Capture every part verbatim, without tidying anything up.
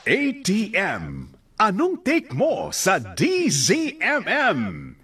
A T M. Anong take mo sa D Z M M?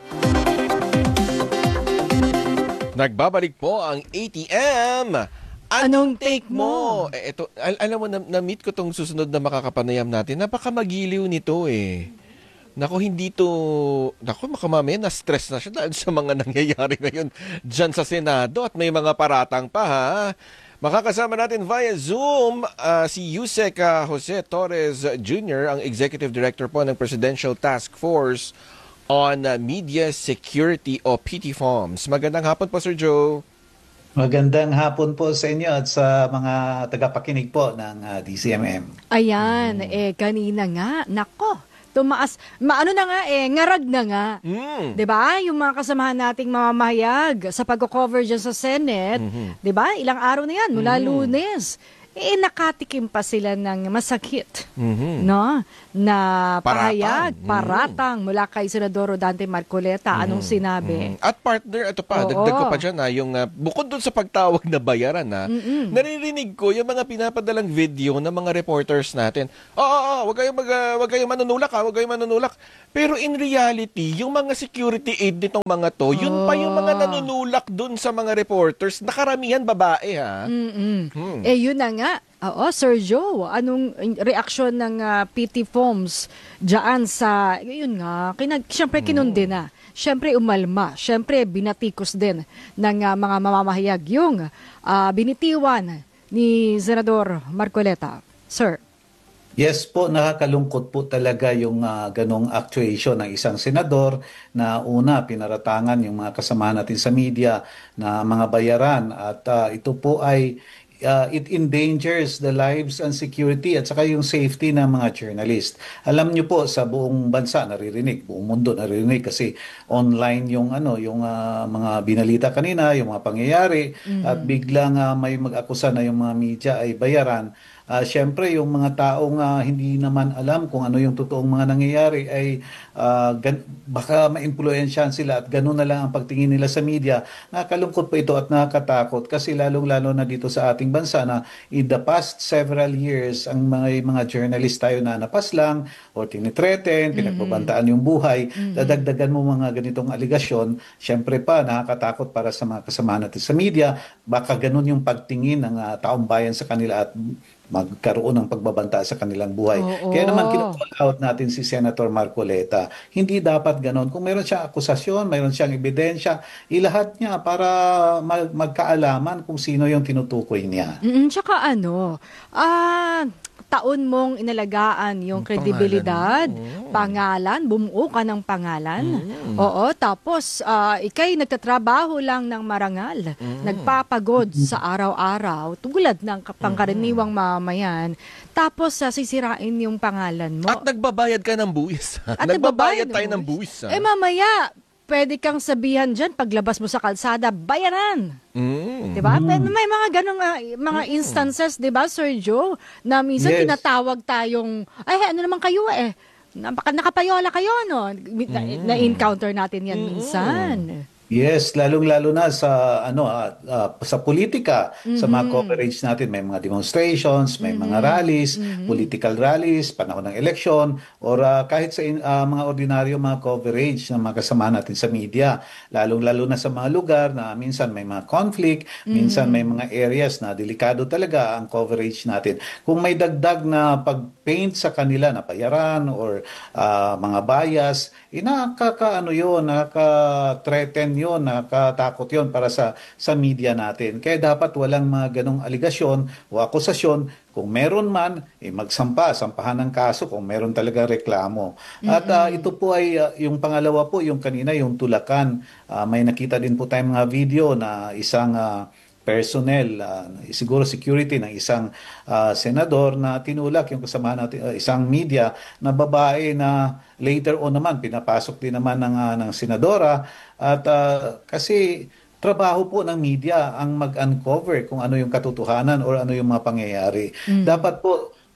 Nagbabalik po ang A T M. Anong take mo? Eh, ito, al- alam mo, na- na-meet ko tong susunod na makakapanayam natin. Napakamagiliw nito eh. Nako, hindi to... Nako, makamamaya, na-stress na siya dahil sa mga nangyayari ngayon dyan sa Senado at may mga paratang pa, ha? Makakasama natin via Zoom uh, si Yusek uh, Jose Torres Junior, ang Executive Director po ng Presidential Task Force on uh, Media Security o P T F O M S. Magandang hapon po, Sir Joe. Magandang hapon po sa inyo at sa mga tagapakinig po ng uh, D C M M. Ayan, hmm. eh kanina nga, nako, tumaas, maano na nga eh, ngarag na nga. Mm. 'Di ba? Yung mga kasamahan nating mamamahayag sa pagko-cover diyan sa Senate, mm-hmm. 'di ba? Ilang araw na 'yan mula mm-hmm. Lunes. Eh nakatikim pa sila ng masakit, mm-hmm. no? Na pahayag, paratang, paratang mm-hmm. mula kay Senador Rodante Marcoleta. Anong mm-hmm. sinabi? Mm-hmm. At partner, ito pa, Oo. dagdag ko pa dyan ha, yung uh, bukod doon sa pagtawag na bayaran ha, mm-hmm. naririnig ko yung mga pinapadalang video ng mga reporters natin. Oo, oh, oh, oh, wag kayong, mag, uh, wag kayong manunulak ha, wag kayong manunulak. Pero in reality, yung mga security aid nitong mga to, yun oh. pa yung mga nanunulak doon sa mga reporters, nakaramihan babae ha. Mm-hmm. Hmm. Eh yun na nga. Oo, Sir Joe, anong reaksyon ng uh, P T F O M S dyan sa, yun nga, kinag, siyempre kinundi na, siyempre umalma, siyempre binatikos din ng uh, mga mamamahayag yung uh, binitiwan ni Senador Marcoleta. Sir. Yes po, nakakalungkot po talaga yung uh, ganong actuation ng isang senador na una, pinaratangan yung mga kasama natin sa media na mga bayaran at uh, ito po ay Uh, it endangers the lives and security at saka yung safety ng mga journalist. Alam niyo po sa buong bansa naririnig, buong mundo naririnig kasi online yung ano, yung uh, mga binalita kanina, yung mga pangyayari mm-hmm. at biglang uh, may mag-akusa na yung mga media ay bayaran. Uh, Siyempre, yung mga taong uh, hindi naman alam kung ano yung totoong mga nangyayari ay uh, gan- baka ma-impluensyahan sila at ganun na lang ang pagtingin nila sa media. Nakakalungkot po ito at nakakatakot kasi lalong-lalo na dito sa ating bansa na in the past several years, ang mga, mga journalist tayo na napaslang o tinitreten, pinagbabantaan yung buhay, mm-hmm. dadagdagan mo mga ganitong aligasyon, siyempre pa nakakatakot para sa mga kasama natin sa media, baka ganun yung pagtingin ng uh, taong bayan sa kanila at magkaroon ng pagbabanta sa kanilang buhay. Oo. Kaya naman kinu-call out natin si Senator Marcoleta. Hindi dapat ganon. Kung meron siyang akusasyon, meron siyang ebidensya, ilahat niya para mag- magkaalaman kung sino yung tinutukoy niya. Mm, tsaka ano, ah... taon mong inalagaan yung kredibilidad, pangalan, pangalan bumuo ka ng pangalan. Mm. Oo, tapos uh, ikay nagtatrabaho lang ng marangal, mm. nagpapagod mm. sa araw-araw, tulad ng pangkaraniwang mamayan, tapos uh, sisirain yung pangalan mo. At nagbabayad ka ng buwis. At nagbabayad tayo ng buwis. Eh mamaya, pwede kang sabihan dyan, paglabas mo sa kalsada, bayaran. Mm. Diba? Mm. May mga ganong uh, mga mm. instances, diba, Sir Joe, na minsan yes. tinatawag tayong, ay, ano naman kayo eh, nakapayola kayo, no? Mm. Na-encounter natin yan mm. minsan. Yes, lalong-lalo na sa ano uh, uh, sa politika, mm-hmm. sa mga coverage natin, may mga demonstrations, may mm-hmm. mga rallies, mm-hmm. political rallies, panahon ng eleksyon, or uh, kahit sa uh, mga ordinaryo mga coverage ng mga kasama natin sa media, lalong-lalo na sa mga lugar na minsan may mga conflict, mm-hmm. minsan may mga areas na delikado talaga ang coverage natin. Kung may dagdag na pag-paint sa kanila na bayaran or uh, mga bias, eh, nakaka-ano yun, nakaka-threaten yun, nakatakot yun para sa sa media natin. Kaya dapat walang mga ganong aligasyon o akusasyon. Kung meron man, eh, magsampa, sampahan ng kaso kung meron talaga reklamo. Mm-hmm. At uh, ito po ay uh, yung pangalawa po, yung kanina, yung Tulacan. Uh, may nakita din po tayong mga video na isang uh, personnel, uh, siguro security ng isang uh, senador na tinulak yung kasama natin, uh, isang media na babae na later on naman pinapasok din naman ng, uh, ng senadora at uh, kasi trabaho po ng media ang mag-uncover kung ano yung katotohanan or ano yung mga pangyayari. Mm. Dapat po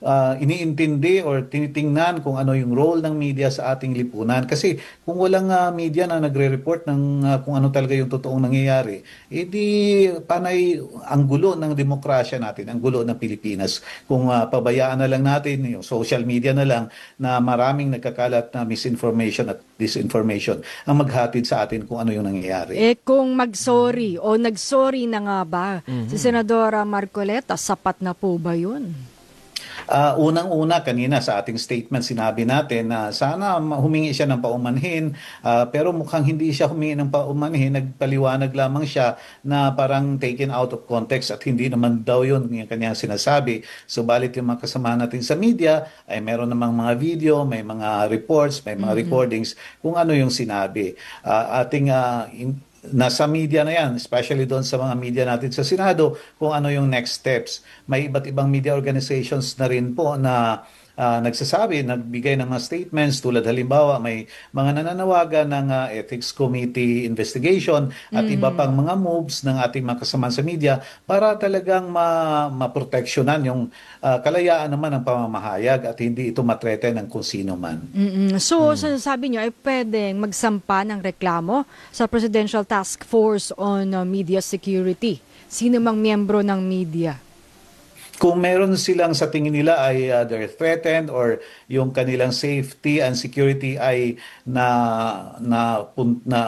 uh, iniintindi or tinitingnan kung ano yung role ng media sa ating lipunan. Kasi kung walang uh, media na nagre-report ng uh, kung ano talaga yung totoong nangyayari, edi panay ang gulo ng demokrasya natin, ang gulo ng Pilipinas. Kung uh, pabayaan na lang natin yung social media na lang na maraming nagkakalat na misinformation at disinformation ang maghatid sa atin kung ano yung nangyayari. Eh kung mag-sorry o nag-sorry na nga ba si Senadora Marcoleta, sapat na po ba yun? Uh, unang-una kanina sa ating statement sinabi natin na sana humingi siya ng paumanhin, uh, pero mukhang hindi siya humingi ng paumanhin, nagpaliwanag lamang siya na parang taken out of context at hindi naman daw yun yung kanyang sinasabi. Subalit yung mga kasama natin sa media ay meron namang mga video, may mga reports, may mga mm-hmm. recordings kung ano yung sinabi. Uh, ating uh, in- Nasa media na yan, especially doon sa mga media natin sa Senado, kung ano yung next steps. May iba't ibang media organizations na rin po na uh, nagsasabi, nagbigay ng mga statements tulad halimbawa may mga nananawagan ng uh, Ethics Committee investigation at mm. iba pang mga moves ng ating mga kasamahan sa media para talagang ma maproteksyonan yung uh, kalayaan naman ng pamamahayag at hindi ito matrete ng kung sino man. Mm-mm. So, mm. sabi nyo ay pwedeng magsampa ng reklamo sa Presidential Task Force on uh, Media Security. Sino mang miyembro ng media? Kung meron silang sa tingin nila ay uh, they're threatened or yung kanilang safety and security ay na na, na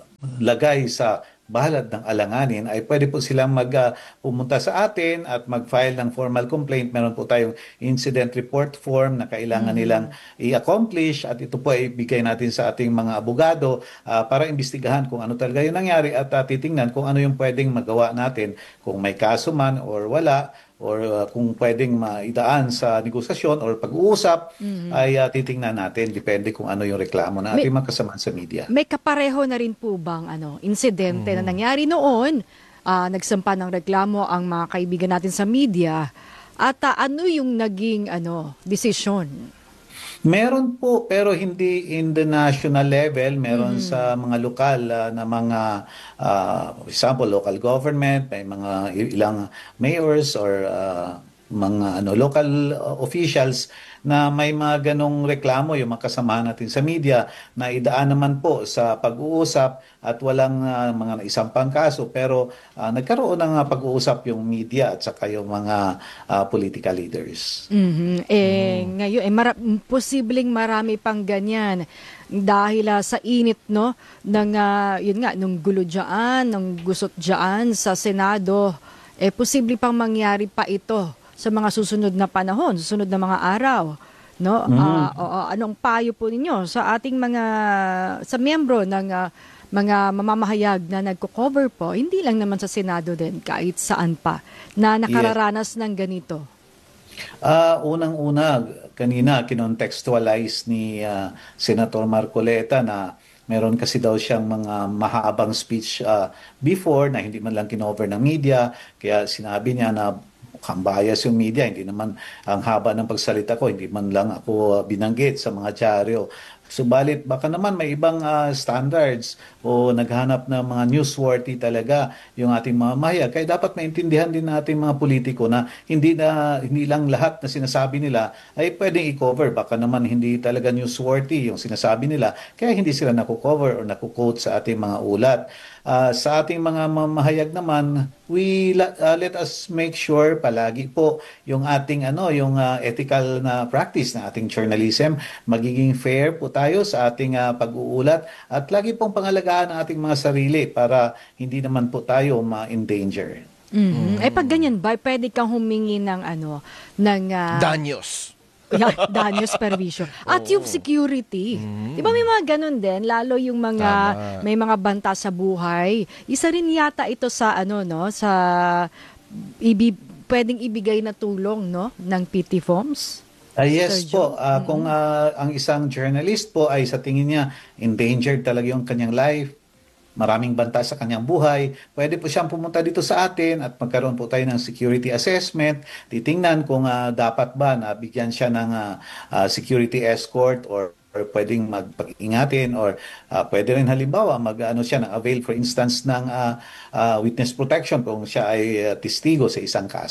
lagay sa bahalad ng alanganin, ay pwede po silang mag uh, pumunta sa atin at mag-file ng formal complaint. Meron po tayong incident report form na kailangan mm-hmm. nilang i-accomplish at ito po ay bigay natin sa ating mga abogado uh, para imbestigahan kung ano talaga yung nangyari at uh, titingnan kung ano yung pwedeng magawa natin kung may kaso man or wala, or uh, kung pwedeng maidaan sa negosasyon or pag-uusap, mm-hmm. ay uh, titingnan natin. Depende kung ano yung reklamo na ating mga kasamahan sa media. May kapareho na rin po bang ano, insidente mm-hmm. na nangyari noon, uh, nagsampa ng reklamo ang mga kaibigan natin sa media, at uh, ano yung naging ano desisyon? Meron po, pero hindi in the national level. Meron mm. sa mga lokal uh, na mga, uh, for example, local government, may mga ilang mayors or uh, mga ano local officials na may mga ganong reklamo yung mga kasamahan natin sa media na idaan naman po sa pag-uusap at walang uh, mga naisampang kaso, pero uh, nagkaroon ng uh, pag-uusap yung media at saka yung mga uh, political leaders. Mm-hmm. Eh, mm. Ngayon, eh, mara- posibleng marami pang ganyan dahil uh, sa init no ng uh, yun nga nung gulo diyan, ng gusot diyan sa Senado, eh posible pang mangyari pa ito sa mga susunod na panahon, susunod na mga araw, no? Mm. Uh, uh, anong payo po ninyo sa ating mga sa miyembro ng uh, mga mamamahayag na nagko-cover po, hindi lang naman sa Senado din, kahit saan pa, na nakararanas yeah. ng ganito? Uh, unang-una, kanina kinontextualize ni uh, Senator Marcoleta na meron kasi daw siyang mga mahabang speech uh, before na hindi man lang kinover ng media, kaya sinabi niya na mukhang bias yung media, hindi naman ang haba ng pagsalita ko, hindi man lang ako binanggit sa mga dyaryo. Subalit baka naman may ibang uh, standards o naghanap ng mga newsworthy talaga yung ating mga mamahayag. Kaya dapat maintindihan din natin mga politiko na hindi na hindi lang lahat na sinasabi nila ay pwedeng i-cover. Baka naman hindi talaga newsworthy yung sinasabi nila. Kaya hindi sila naku-cover o naku-quote sa ating mga ulat. Uh, sa ating mga mamahayag naman, we uh, let us make sure palagi po yung ating ano, yung uh, ethical na practice na ating journalism, magiging fair po tayo sa ating uh, pag-uulat at lagi pong pangalagaan ang ating mga sarili para hindi naman po tayo ma-endanger. Mm-hmm. Mm. Eh pag ganyan ba, pwede kang humingi ng ano, ng uh, danyos. Yeah, danyos perwisyo. At yung security. Mm. Di ba may mga ganun din, lalo yung mga Tama. may mga banta sa buhay. Isa rin yata ito sa ano no, sa ibi, pwedeng ibigay na tulong no ng P T forms. Uh, yes po, uh, mm-hmm. kung uh, ang isang journalist po ay sa tingin niya endangered talaga yung kanyang life, maraming banta sa kanyang buhay, pwede po siyang pumunta dito sa atin at magkaroon po tayo ng security assessment, titingnan kung uh, dapat ba na bigyan siya ng uh, uh, security escort or or pwedeng magpag-ingatin or uh, pwede rin halimbawa mag-ano siya ng avail for instance ng uh, uh, witness protection kung siya ay uh, testigo sa isang kaso.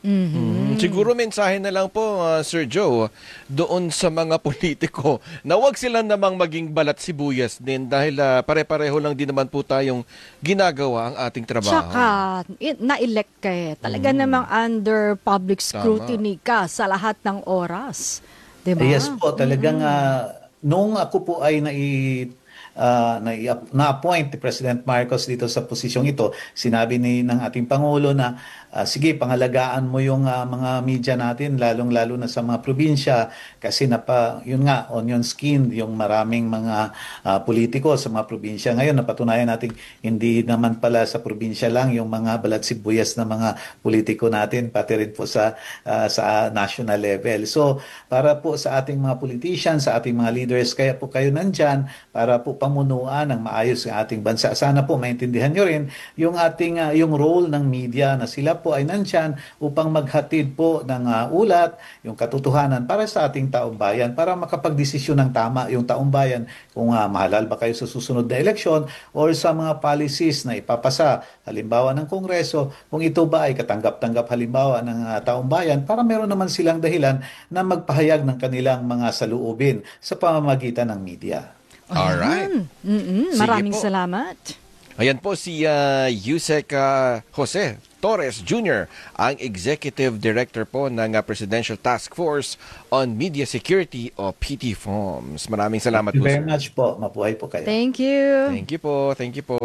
Mm, siguro mensahe na lang po, uh, Sir Joe, doon sa mga politiko na wag sila namang maging balat sibuyas din dahil uh, pare-pareho lang din naman po tayong ginagawa ang ating trabaho. Tsaka, i- na-elect ka eh. Talaga namang under public scrutiny ka sa lahat ng oras. Diba? Yes po, talagang ah, nung ako po ay nai ah, nai- na-appoint ni President Marcos dito sa posisyong ito, sinabi ni ng ating Pangulo na ah, sige, pangalagaan mo yung ah, mga media natin, lalong-lalo na sa mga probinsya, kasi napa, yun nga, onion skin, yung maraming mga ah, politiko sa mga probinsya. Ngayon, napatunayan natin, hindi naman pala sa probinsya lang yung mga balat sibuyas na mga politiko natin, pati rin po sa, ah, sa national level. So, para po sa ating mga politicians, sa ating mga leaders, kaya po kayo nandyan, para po pamunuan ng maayos ang ating bansa. Sana po maintindihan nyo rin yung ating, ah, yung role ng media na sila po ay nandyan upang maghatid po ng uh, ulat, yung katotohanan para sa ating taong bayan, para makapagdesisyon ng tama yung taong bayan kung uh, mahalal ba kayo sa susunod na eleksyon or sa mga policies na ipapasa, halimbawa ng Kongreso, kung ito ba ay katanggap-tanggap halimbawa ng uh, taong bayan, para meron naman silang dahilan na magpahayag ng kanilang mga saluubin sa pamamagitan ng media. Alright. Mm-mm, Sige maraming po. salamat. Ayan po si uh, Yusek uh, Jose Torres Junior, ang Executive Director po ng uh, Presidential Task Force on Media Security o P T F O M S. Maraming salamat Thank you po, very sir. much po. Mabuhay po kayo. Thank you. Thank you po, thank you po.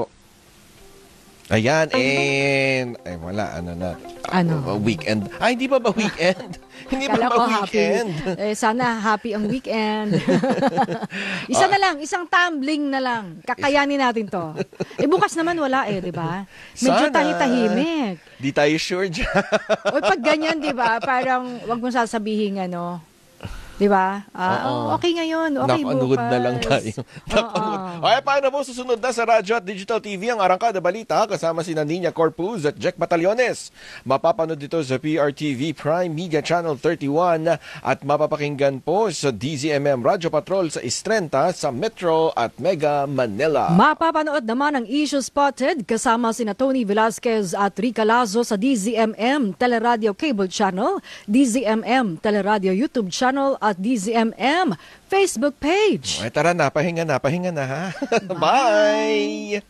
Ayan, and... Ay, wala, ano na. Ano? Uh, weekend. Ay, hindi ba ba weekend? Hindi ba Kala ba ko happy. weekend? Eh, sana happy ang weekend. Isa na lang, isang tumbling na lang. Kakayanin natin to. Eh, bukas naman wala eh, di ba? Medyo Sana. tahi-tahimik. Di tayo sure dyan. O pag ganyan, di ba? Parang wag mong sasabihin ano. Di ba? Ah, Oo. oh, okay ngayon. Okay Napanood bukas. na lang tayo. Napanood. Okay, paano po susunod na sa Radyo at Digital T V ang Arangkada Balita kasama si Nina Corpuz at Jack Batallones. Mapapanood dito sa P R T V Prime Media Channel thirty-one at mapapakinggan po sa D Z M M Radyo Patrol sa Istrenta sa Metro at Mega Manila. Mapapanood naman ang Issue Spotted kasama sina Tony Velasquez at Rica Lazo sa D Z M M Teleradio Cable Channel, D Z M M Teleradio YouTube Channel at D Z M M Facebook page. Ay, tara na, pahinga na, pahinga na ha. Bye!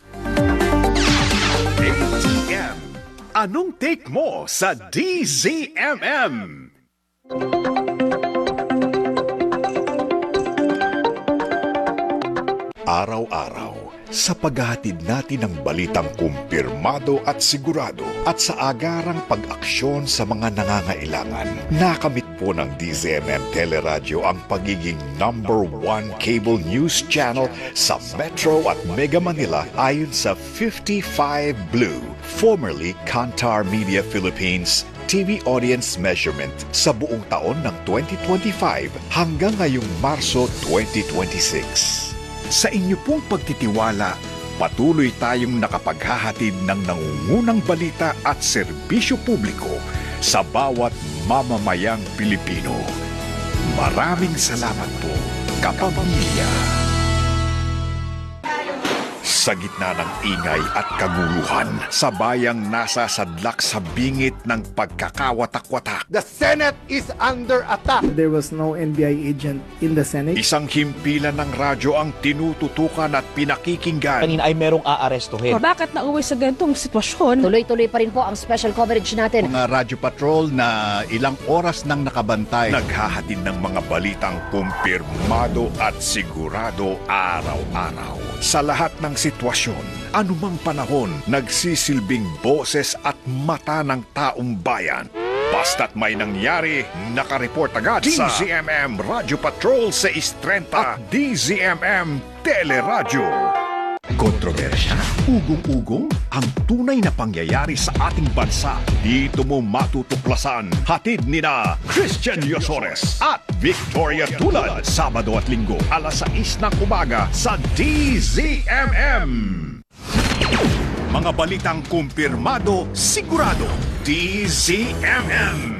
A T M. Anong take mo sa D Z M M? Araw-araw, sa paghahatid natin ng balitang kumpirmado at sigurado at sa agarang pag-aksyon sa mga nangangailangan, nakamit po ng D Z M M Teleradyo ang pagiging number one cable news channel sa Metro at Mega Manila ayon sa fifty-five Blue, formerly Kantar Media Philippines T V audience measurement sa buong taon ng twenty twenty-five hanggang ngayong Marso twenty twenty-six. Sa inyo pong pagtitiwala, patuloy tayong nakapaghahatid ng nangungunang balita at serbisyo publiko sa bawat mamamayang Pilipino. Maraming salamat po, kapamilya. Sa gitna ng ingay at kaguluhan, sa bayang nasa sadlak sa bingit ng pagkakawatak-watak, The Senate is under attack. There was no N B I agent in the Senate. isang himpilan ng radyo ang tinututukan at pinakikinggan. Kanina ay merong aarestuhin. Bakit nauwi sa ganitong sitwasyon? Tuloy-tuloy pa rin po ang special coverage natin. Mga radyo patrol na ilang oras nang nakabantay. Naghahatid ng mga balitang kumpirmado at sigurado araw-araw. Sa lahat ng sitwasyon, anumang panahon, nagsisilbing boses at mata ng taong bayan. Basta't may nangyari, nakareport agad sa D Z M M Radio Patrol sa Istrenta at D Z M M Teleradyo. Kontrobersya, ugong-ugong, ang tunay na pangyayari sa ating bansa. Dito mo matutuklasan. Hatid ni na Christian Yosores at Victoria Tulad. Sabado at Linggo, alas sais ng umaga sa D Z M M. Mga balitang kumpirmado, sigurado. D Z M M.